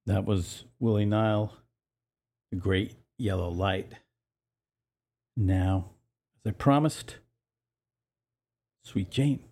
That was Willie Nile, The Great Yellow Light. Now, as I promised, Sweet Jane.